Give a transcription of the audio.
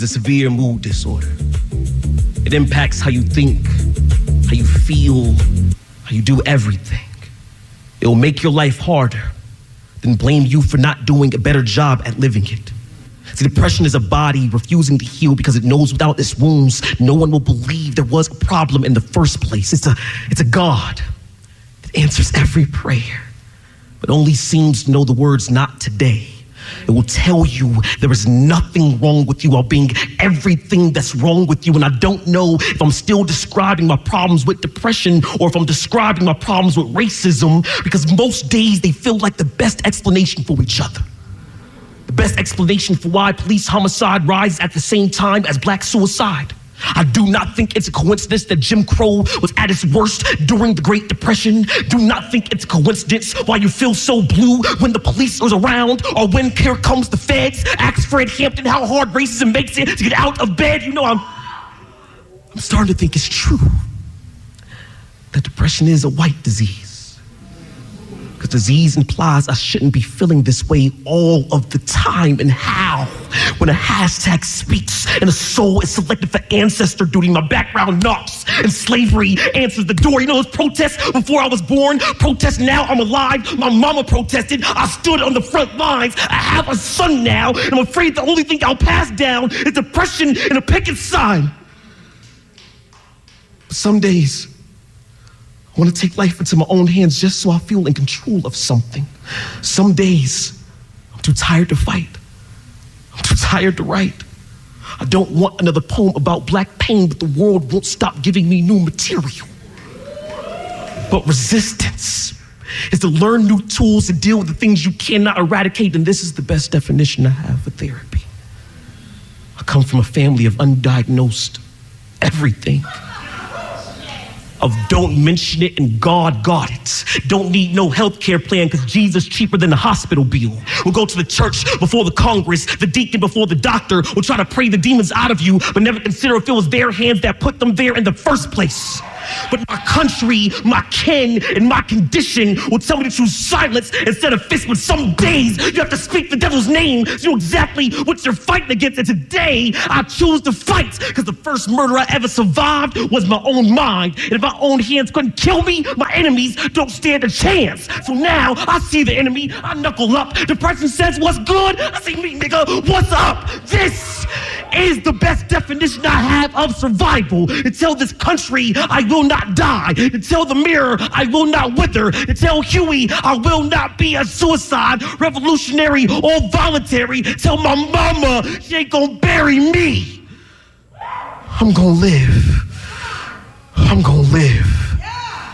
is a severe mood disorder. It impacts how you think, how you feel, how you do everything. It will make your life harder, then blame you for not doing a better job at living it. See, depression is a body refusing to heal because it knows without its wounds, no one will believe there was a problem in the first place. It's a God that answers every prayer, but only seems to know the words, not today. It will tell you there is nothing wrong with you while being everything that's wrong with you. And I don't know if I'm still describing my problems with depression or if I'm describing my problems with racism, because most days they feel like the best explanation for each other. The best explanation for why police homicide rises at the same time as black suicide. I do not think it's a coincidence that Jim Crow was at its worst during the Great Depression. Do not think it's a coincidence why you feel so blue when the police is around or when here comes the feds. Ask Fred Hampton how hard racism makes it to get out of bed. You know, I'm starting to think it's true that depression is a white disease. Because disease implies I shouldn't be feeling this way all of the time. And how? When a hashtag speaks and a soul is selected for ancestor duty, my background knocks and slavery answers the door. You know those protests before I was born? Protests now I'm alive. My mama protested. I stood on the front lines. I have a son now, and I'm afraid the only thing I'll pass down is depression and a picket sign. But some days, I want to take life into my own hands just so I feel in control of something. Some days, I'm too tired to fight. I'm too tired to write. I don't want another poem about black pain, but the world won't stop giving me new material. But resistance is to learn new tools to deal with the things you cannot eradicate, and this is the best definition I have for therapy. I come from a family of undiagnosed everything. Of don't mention it and God got it. Don't need no healthcare plan because Jesus cheaper than the hospital bill. We'll go to the church before the Congress, the deacon before the doctor. We'll try to pray the demons out of you, but never consider if it was their hands that put them there in the first place. But my country, my kin, and my condition will tell me to choose silence instead of fists. But some days you have to speak the devil's name so you know exactly what you're fighting against. And today I choose to fight because the first murder I ever survived was my own mind. And if my own hands couldn't kill me, my enemies don't stand a chance. So now I see the enemy, I knuckle up. The person says, what's good? I say, me nigga, what's up? This is the best definition I have of survival. To tell this country I will not die. To tell the mirror I will not wither. To tell Huey I will not be a suicide, revolutionary or voluntary. Tell my mama she ain't gonna bury me. I'm gonna live. I'm gonna live.